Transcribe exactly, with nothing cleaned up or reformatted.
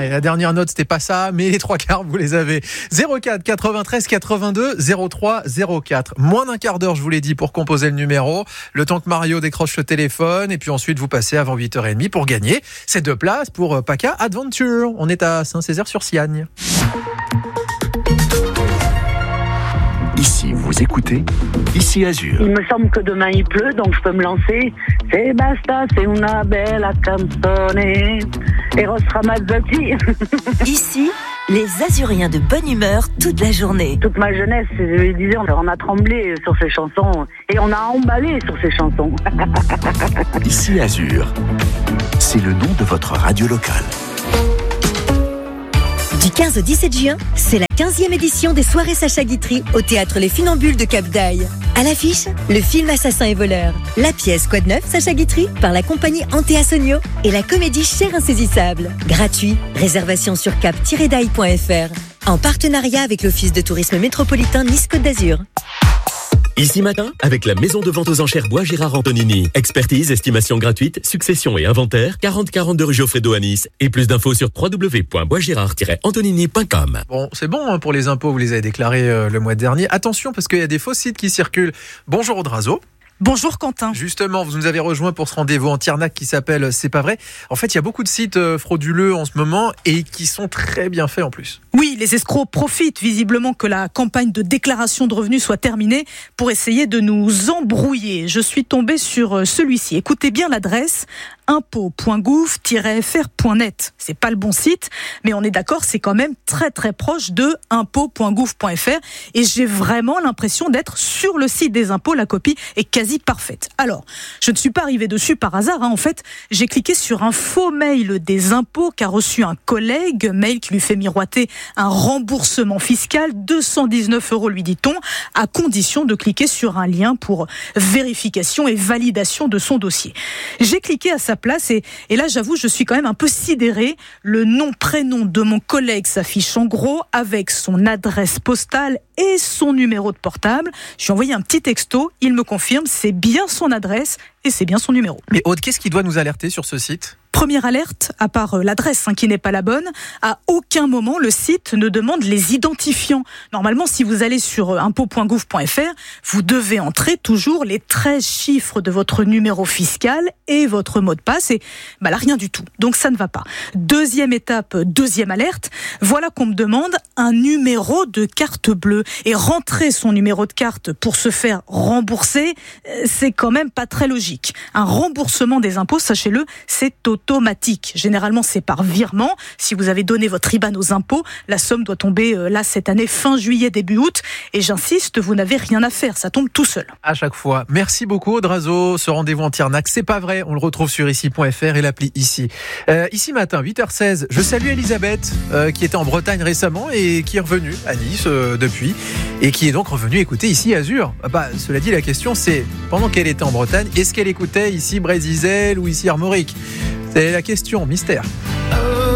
et la dernière note, c'était pas ça, mais les trois quarts, vous les avez. zéro quatre quatre-vingt-treize quatre-vingt-deux zéro trois zéro quatre. Moins d'un quart d'heure, je vous l'ai dit, pour composer le numéro. Le temps que Mario décroche le téléphone, et puis ensuite, vous passez avant huit heures trente pour gagner ces deux places pour P A C A Adventure. On est à Saint-Césaire-sur-Siagne. Ici, vous écoutez Ici Azur. Il me semble que demain il pleut, donc je peux me lancer. C'est basta, c'est una bella canzone. Eros Ramazzotti. Ici, les Azuriens de bonne humeur toute la journée. Toute ma jeunesse, je disais, on a tremblé sur ces chansons et on a emballé sur ces chansons. Ici Azur, c'est le nom de votre radio locale. Du quinze au dix-sept juin, c'est la quinzième édition des soirées Sacha Guitry au théâtre Les Funambules de Cap d'Aille. À l'affiche, le film Assassin et voleur, la pièce Quoi de neuf Sacha Guitry par la compagnie Antea Sonio et la comédie Cher Insaisissable. Gratuit, réservation sur cap tiret daille point f r en partenariat avec l'Office de tourisme métropolitain Nice-Côte d'Azur. Ici Matin, avec la maison de vente aux enchères Bois Gérard Antonini. Expertise, estimation gratuite, succession et inventaire, quarante quarante-deux rue Geoffredo à Nice. Et plus d'infos sur w w w point bois gérard tiret antonini point com. Bon, c'est bon hein, pour les impôts, vous les avez déclarés euh, le mois dernier. Attention, parce qu'il y a des faux sites qui circulent. Bonjour Audrazo. Bonjour Quentin. Justement, vous nous avez rejoint pour ce rendez-vous anti-arnaque qui s'appelle C'est pas vrai. En fait, il y a beaucoup de sites frauduleux en ce moment et qui sont très bien faits en plus. Oui, les escrocs profitent visiblement que la campagne de déclaration de revenus soit terminée pour essayer de nous embrouiller. Je suis tombée sur celui-ci. Écoutez bien l'adresse impôt point gouv tiret f r point net. C'est pas le bon site, mais on est d'accord, c'est quand même très très proche de impôt point gouv point f r et j'ai vraiment l'impression d'être sur le site des impôts. La copie est quasi parfaite. Alors, je ne suis pas arrivée dessus par hasard. Hein. En fait, j'ai cliqué sur un faux mail des impôts qu'a reçu un collègue, mail qui lui fait miroiter un remboursement fiscal, deux cent dix-neuf euros lui dit-on, à condition de cliquer sur un lien pour vérification et validation de son dossier. J'ai cliqué à sa place et, et là, j'avoue, je suis quand même un peu sidérée. Le nom, prénom de mon collègue s'affiche en gros avec son adresse postale et son numéro de portable. Je lui ai envoyé un petit texto, il me confirme, c'est bien son adresse et c'est bien son numéro. Mais Aude, qu'est-ce qui doit nous alerter sur ce site ? Première alerte, à part l'adresse hein, qui n'est pas la bonne, à aucun moment le site ne demande les identifiants. Normalement, si vous allez sur impôt point gouv point f r, vous devez entrer toujours les treize chiffres de votre numéro fiscal et votre mot de passe. Et bah là, rien du tout. Donc ça ne va pas. Deuxième étape, deuxième alerte, voilà qu'on me demande un numéro de carte bleue. Et rentrer son numéro de carte pour se faire rembourser, c'est quand même pas très logique. Un remboursement des impôts, sachez-le, c'est automatique. Généralement, c'est par virement. Si vous avez donné votre I B A N aux impôts, la somme doit tomber euh, là cette année, fin juillet, début août. Et j'insiste, vous n'avez rien à faire. Ça tombe tout seul. À chaque fois. Merci beaucoup, Audrazo. Ce rendez-vous anti-arnaque, c'est pas vrai. On le retrouve sur ici point f r et l'appli Ici. Euh, ici matin, huit heures seize. Je salue Elisabeth, euh, qui était en Bretagne récemment et qui est revenue à Nice euh, depuis. Et qui est donc revenue écouter ici Azur. Bah, cela dit, la question, c'est pendant qu'elle était en Bretagne, est-ce qu'elle écoutait ici Brézizel ou ici Armorique ? C'est la question, mystère.